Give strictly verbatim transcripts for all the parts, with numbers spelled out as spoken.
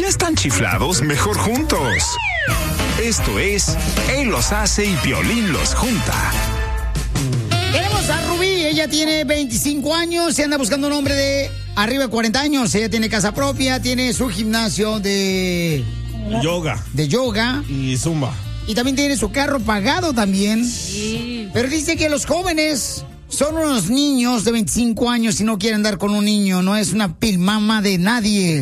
ya están chiflados, mejor juntos. Esto es Él los hace y Piolín los junta. Tenemos a Rubí, ella tiene veinticinco años y anda buscando un hombre de arriba de cuarenta años. Ella tiene casa propia, tiene su gimnasio de... Yoga. De yoga. Y zumba. Y también tiene su carro pagado también. Sí. Pero dice que los jóvenes son unos niños de veinticinco años y no quieren andar con un niño. No es una pilmama de nadie.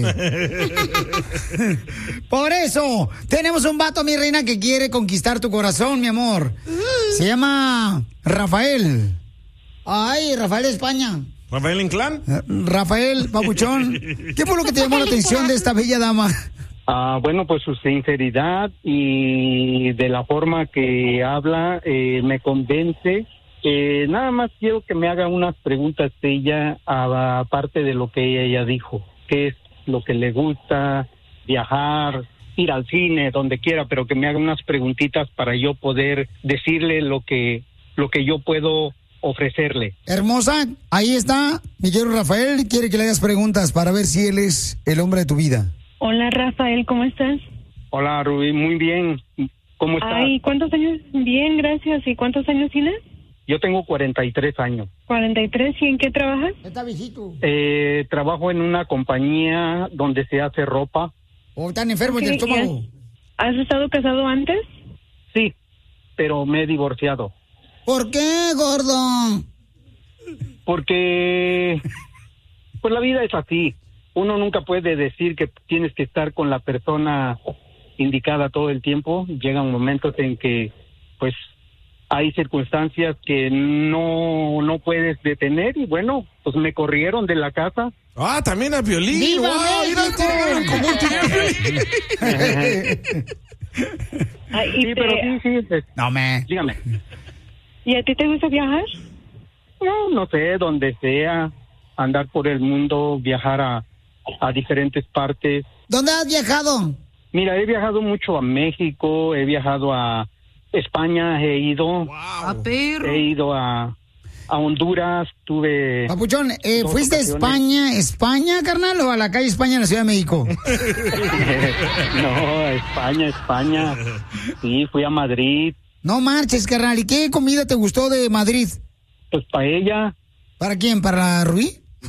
Por eso, tenemos un vato, mi reina, que quiere conquistar tu corazón, mi amor. Se llama Rafael. Ay, Rafael de España. ¿Rafael Inclán? Rafael, papuchón. ¿Qué fue lo que te llamó la atención de esta bella dama? Ah, bueno, pues su sinceridad y de la forma que habla eh, me convence. Eh, nada más quiero que me haga unas preguntas de ella, aparte de lo que ella dijo. ¿Qué es lo que le gusta? Viajar, ir al cine, donde quiera, pero que me haga unas preguntitas para yo poder decirle lo que, lo que yo puedo ofrecerle. Hermosa, ahí está. Mi querido Rafael quiere que le hagas preguntas para ver si él es el hombre de tu vida. Hola, Rafael, ¿cómo estás? Hola, Rubí, muy bien. ¿Cómo estás? Ay, ¿cuántos años? Bien, gracias. ¿Y cuántos años tienes? Yo tengo cuarenta y tres años. cuarenta y tres, ¿y en qué trabajas? Está viejito. Eh, trabajo en una compañía donde se hace ropa. ¿O están enfermos del Okay, estómago? ¿Has estado casado antes? Sí, pero me he divorciado. ¿Por qué, gordo? Porque, pues la vida es así. Uno nunca puede decir que tienes que estar con la persona indicada todo el tiempo. Llegan momentos en que, pues, hay circunstancias que no, no puedes detener y bueno, pues me corrieron de la casa. Ah, también a Piolín. ¡Viva ¡Wow! Mira, México! tienen en común, tienen a Piolín. Ay, y Sí, te- pero sí, sí. es- No, me. Dígame. ¿Y a ti te gusta viajar? No, no sé, donde sea, andar por el mundo, viajar a, a diferentes partes. ¿Dónde has viajado? Mira, he viajado mucho a México, he viajado a España, he ido, A perro. he ido a, a Honduras, tuve... Papuchón, eh, Dos ¿fuiste a ocasiones. España, España, carnal, o a la calle España en la Ciudad de México? No, España, España. Sí, fui a Madrid, No marches, carnal. ¿Y qué comida te gustó de Madrid? pues paella. ¿Para quién? ¿Para Rubí?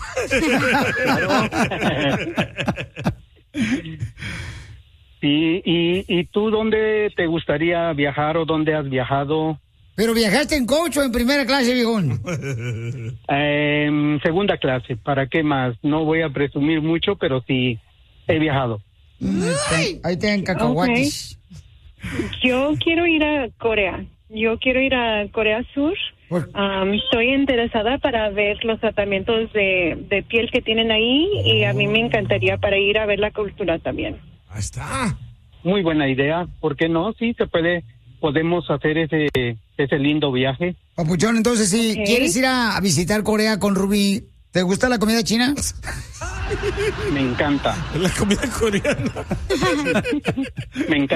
Sí, y, ¿y tú dónde te gustaría viajar o dónde has viajado? ¿Pero viajaste en coach o en primera clase, viejón? En segunda clase, ¿para qué más? No voy a presumir mucho, pero sí he viajado. Ahí te dan cacahuates. Yo quiero ir a Corea. Yo quiero ir a Corea Sur. Por- Am, estoy interesada para ver los tratamientos de, de piel que tienen ahí y a mí me encantaría para ir a ver la cultura también. Ahí está. Muy buena idea, ¿por qué no? Sí, se puede, podemos hacer ese, ese lindo viaje. Papuchón, entonces, si Ok. quieres ir a visitar Corea con Rubí, ¿te gusta la comida china? Me encanta, La comida coreana. me encanta.